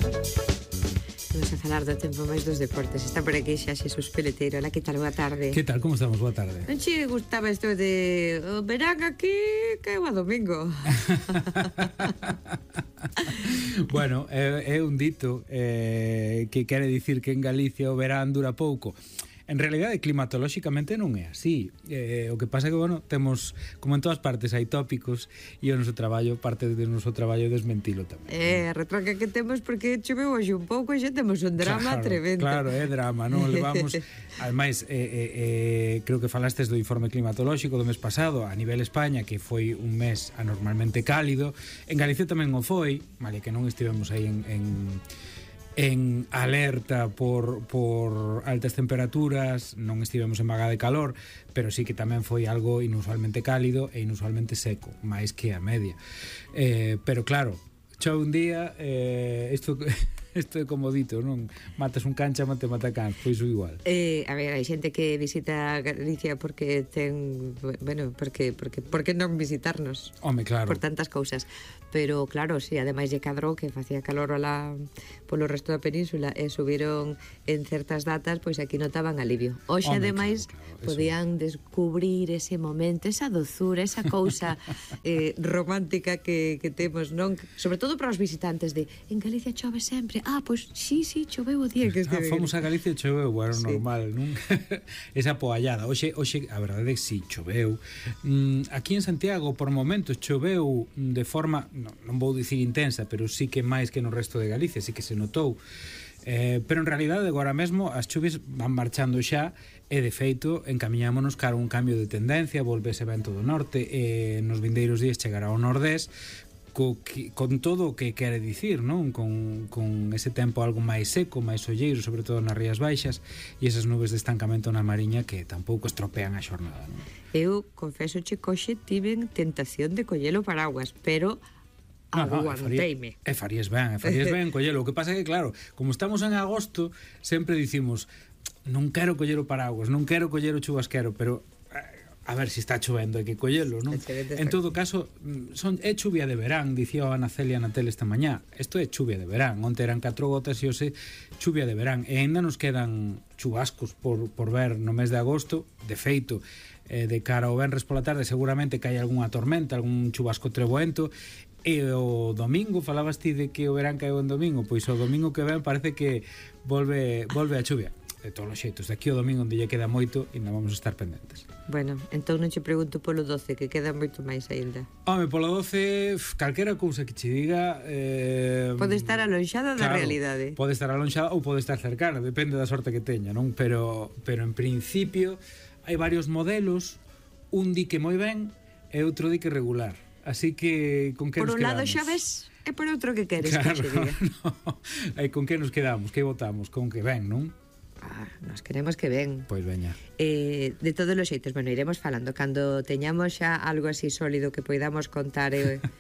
Vamos a falar do tempo máis dos deportes. Está por aquí xa Xesús Peleteiro. Hola, que tal? Boa tarde. Que tal? Como estamos? Boa tarde. Non che gustaba isto de o verán aquí que é o domingo? Bueno, é un dito que quere dicir que en Galicia o verán dura pouco. En realidade, climatolóxicamente non é así. O que pasa é que, bueno, temos, como en todas partes, hai tópicos e o noso traballo, parte do noso traballo, desmentilo tamén. A retranca que temos porque choveu hoxe un pouco e xa temos un drama tremendo. Claro, é drama, non? Levamos, ademais, creo que falastes do informe climatolóxico do mes pasado, a nivel España, que foi un mes anormalmente cálido. En Galicia tamén o foi, vale, que non estivemos aí en alerta por altas temperaturas, non estivemos en vaga de calor, pero sí que tamén foi algo inusualmente cálido e inusualmente seco, máis que a media. Pero claro, chove un día, isto é como dito, non? Matas un cancha, mata cans, pois o igual. A ver, hai xente que visita Galicia porque ten, bueno, porque non visitarnos? Home, claro. Por tantas cousas. Pero claro, si, ademais lle cadrou que facía calor polo resto da península e subiron en certas datas, pois aquí notaban alivio. Hoxe, ademais, claro, podían descubrir ese momento, esa dozura, esa cousa romántica que temos, non? Sobre todo para os visitantes de en Galicia chove sempre. Pois sí, choveu o día que esteve. Fomos a Galicia e choveu, bueno, sí. Normal, non? Esa poallada. Hoxe, a verdade é que sí, choveu. Aquí en Santiago, por momentos, choveu de forma, non vou dicir intensa, pero sí que máis que no resto de Galicia, sí que se notou. Pero en realidade agora mesmo as chuvias van marchando xa e de feito encamiñámonos cara a un cambio de tendencia, volve ese vento do norte e nos vindeiros días chegará ao nordés con todo o que quere dicir, non? Con ese tempo algo máis seco, máis olleiro, sobre todo nas rías baixas, e esas nubes de estancamento na mariña que tampouco estropean a xornada, non? Eu, confeso che, coxe tiven tentación de collelo paraguas, pero aguanteime. Farías ben collelo. O que pasa é que, claro, como estamos en agosto, sempre dicimos non quero collero paraguas, non quero collero chubasquero, pero a ver se está chovendo, hai que collelo, non? En todo caso, é chuvia de verán, dicía Ana Celia na tele esta mañá. Isto é chuvia de verán. Onte eran 4 gotas e hoxe chuvia de verán. E ainda nos quedan chubascos por ver no mes de agosto. De feito, de cara ao venres pola tarde seguramente que hai algunha tormenta, algún chubasco treboento. E o domingo, falabas ti de que o verán caeu en domingo, pois o domingo que ven parece que volve a chuvia. De todos os xeitos, de aquí o domingo onde lle queda moito e non vamos a estar pendentes. Bueno, entón non che pregunto polo 12, que queda moito máis ainda. Home, polo 12, calquera cousa que che diga pode estar alonxada da realidade. Pode estar alonxada ou pode estar cercana, depende da sorte que teña, non? Pero en principio hai varios modelos, un di que moi ben e outro di que regular. Así que con que nos quedamos? Por un lado xa ves e por outro que queres que che diga. Con que nos quedamos? Que votamos? Con que ben, non? Nos queremos que ven. Pois veña. De todos os xeitos, bueno, iremos falando cando teñamos xa algo así sólido que poidamos contar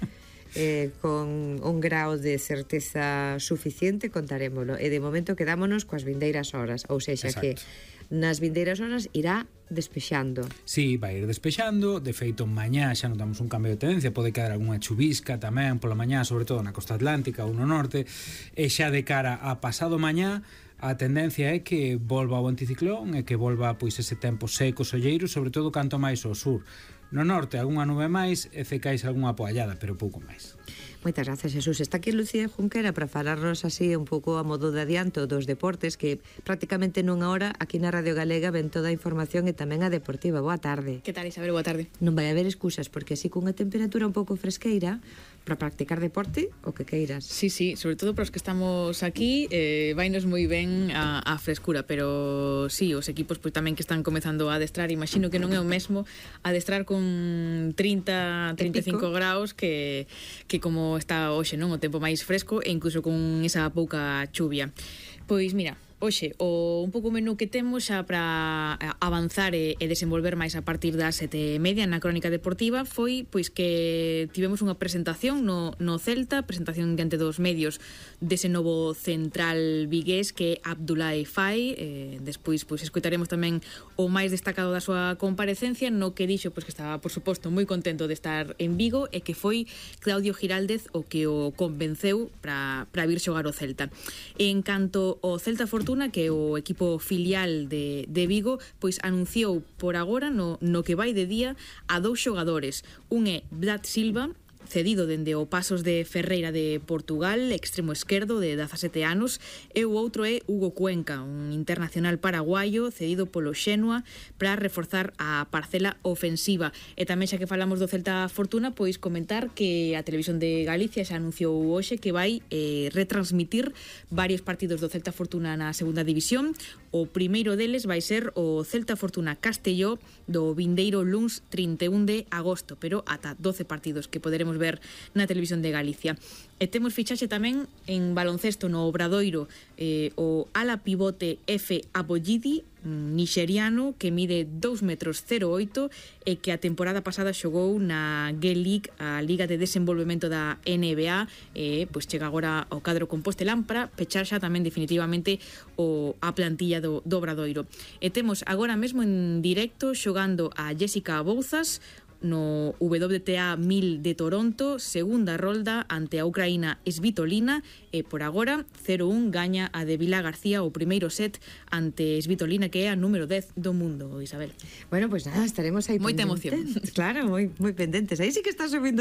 con un grao de certeza suficiente, contarémolo. E de momento quedámonos coas vindeiras horas, ou sexa, que nas vindeiras horas irá despexando. Sí, vai ir despexando. De feito, mañá xa notamos un cambio de tendencia, pode quedar algunha chubisca tamén pola mañá, sobre todo na costa atlántica ou no norte, e xa de cara a pasado mañá a tendencia é que volva o anticiclón e que volva pois ese tempo seco, solleiro, sobre todo canto máis ao sur. No norte, algunha nube máis e cecais algunha poallada, pero pouco máis. Moitas gracias, Xesús. Está aquí Lucía Junquera para falarnos así un pouco a modo de adianto dos deportes, que prácticamente nunha hora aquí na Radio Galega ven toda a información e tamén a deportiva. Boa tarde. Que tal, Isabel? Boa tarde. Non vai haber excusas, porque así cunha temperatura un pouco fresqueira para practicar deporte, o que queiras. Sí, sobre todo para os que estamos aquí, vainos moi ben a frescura, pero sí, os equipos pois tamén que están comezando a adestrar, imagino que non é o mesmo adestrar con 30, 35 graus que como está hoxe, non? O tempo máis fresco e incluso con esa pouca chuvia. Pois mira, Oxe, un pouco o menú que temos xa para avanzar e desenvolver máis a partir das 7:30 na Crónica Deportiva foi pois que tivemos unha presentación no Celta, presentación diante dos medios dese novo central vigués que é Abdoulaye Faye. Despois pois escoitaremos tamén o máis destacado da súa comparecencia, no que dixo pois que estaba, por suposto, moi contento de estar en Vigo e que foi Claudio Giraldez o que o convenceu para vir xogar o Celta. En canto ao Celta Fortuna, que é o equipo filial de Vigo, pois anunciou por agora no que vai de día a 2 xogadores. Un é Vlad Silva, cedido dende o Pasos de Ferreira de Portugal, extremo esquerdo de 17 anos, e o outro é Hugo Cuenca, un internacional paraguayo cedido polo Xenua para reforzar a parcela ofensiva. E tamén, xa que falamos do Celta Fortuna, pois comentar que a Televisión de Galicia xa anunciou hoxe que vai retransmitir varios partidos do Celta Fortuna na segunda división. O primeiro deles vai ser o Celta Fortuna Castelló do vindeiro luns 31 de agosto, pero ata 12 partidos que poderemos ver na Televisión de Galicia. E temos fichaxe tamén en baloncesto no Obradoiro, o ala pivote F. Aboyidi, nixeriano, que mide 2,08 metros e que a temporada pasada xogou na G-League, a Liga de Desenvolvemento da NBA, pois chega agora ao cadro compostelán para pechar xa tamén definitivamente a plantilla do Obradoiro. E temos agora mesmo en directo xogando a Jessica Bouzas no WTA 1000 de Toronto, segunda rolda ante a Ucraína Svitolina, e por agora 0-1 gaña a de Vila García o primeiro set ante Svitolina, que é a número 10 do mundo, Isabel. Bueno, pues nada, estaremos aí moita emoción. Claro, moi pendentes. Aí sí que está subindo